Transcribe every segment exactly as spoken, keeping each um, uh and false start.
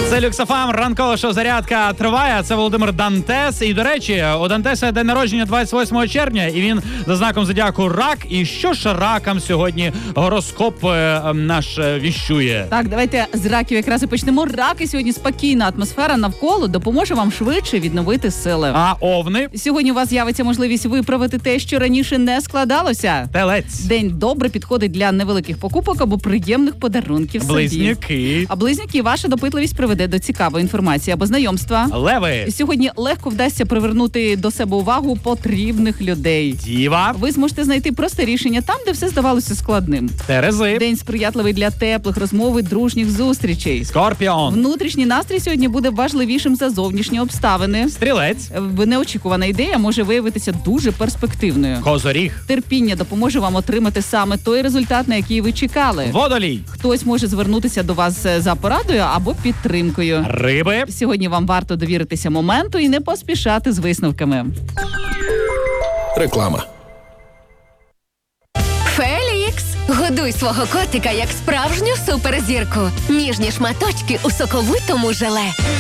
Це Люкс еф ем, ранкова шоу-зарядка триває. Це Володимир Дантес. І, до речі, у Дантеса день народження двадцять восьмого червня, і він за знаком зодіаку рак. І що ж ракам сьогодні гороскоп е, наш е, віщує? Так, давайте з раків якраз і почнемо. Раки сьогодні спокійна атмосфера навколо допоможе вам швидше відновити сили. А овни? Сьогодні у вас з'явиться можливість виправити те, що раніше не складалося. Телець. День добре підходить для невеликих покупок або приємних подарунків собі. Близнюки. А близнюки, ваша допитливість приведе до цікавої інформації або знайомства. Леви. Сьогодні легко вдасться привернути до себе увагу потрібних людей. Діва. Ви зможете знайти просте рішення там, де все здавалося складним. Терези. День сприятливий для теплих розмов і дружніх зустрічей. Скорпіон. Внутрішній настрій сьогодні буде важливішим за зовнішні обставини. Стрілець. Неочікувана ідея може виявитися дуже перспективною. Козоріг. Терпіння допоможе вам отримати саме той результат, на який ви чекали. Водолій. Хтось може звернутися до вас за порадою або підтримкою. Риби. Сьогодні вам варто довіритися моменту і не поспішати з висновками. Реклама. Фелікс. Годуй свого котика як справжню суперзірку. Ніжні шматочки у соковитому желе.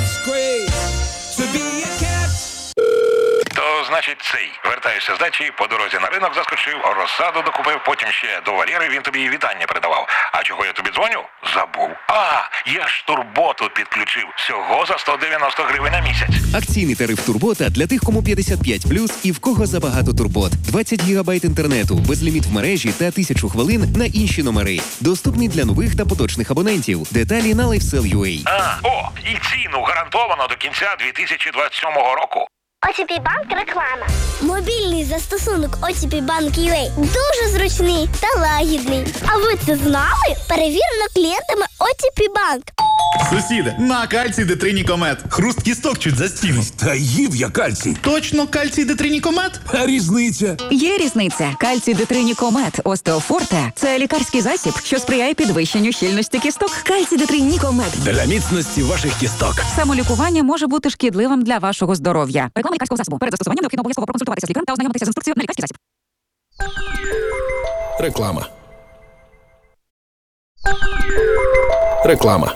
То, значить, цей. Вертаєшся з дачі, по дорозі на ринок заскочив, розсаду докупив, потім ще до Валєри він тобі вітання передавав. А чого я тобі дзвоню? Забув. А, я ж турботу підключив. Всього за сто дев'яносто гривень на місяць. Акційний тариф Турбота для тих, кому п'ятдесят п'ять плюс і в кого забагато турбот. двадцять гігабайт інтернету, безліміт в мережі та тисячу хвилин на інші номери. Доступний для нових та поточних абонентів. Деталі на LifeSell.ua. А, о, і ціну гарантовано до кінця дві тисячі двадцять сьомого року. о ті пі Банк реклама. Мобільний застосунок о ті пі Банк ю ей дуже зручний та лагідний. А ви це знали? Перевірено клієнтами о ті пі Банк. Сусіде, на кальцій Д три Нікомет. Хруст кісток чуть за стіну. Та їв я кальцій. Точно кальцій Д три Нікомет? А різниця? Є різниця. Кальцій Д три Нікомет Остеофорте – це лікарський засіб, що сприяє підвищенню щільності кісток. Кальцій Д три Нікомет. Для міцності ваших кісток. Самолікування може бути шкідливим для вашого здоров'я. Реклама лікарського засобу. Перед застосуванням необхідно обов'язково проконсультуватися з лікарем та ознайомитися з інструкцією на лікарський засіб. Реклама. Реклама.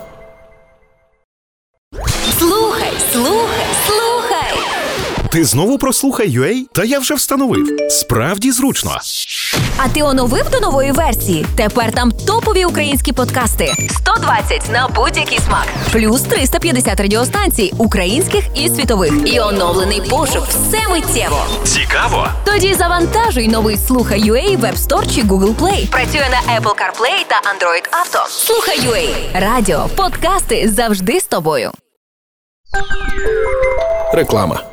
Слухай, слухай, слухай. Ти знову про Слухай.ua? Та я вже встановив. Справді зручно. А ти оновив до нової версії? Тепер там топові українські подкасти. сто двадцять на будь-який смак. Плюс триста п'ятдесят радіостанцій українських і світових. І оновлений пошук. Все миттєво. Цікаво? Тоді завантажуй новий Слухай.ua в App Store чи Google Play. Працює на Apple CarPlay та Android Auto. Слухай.ua. Радіо, подкасти завжди з тобою. Реклама.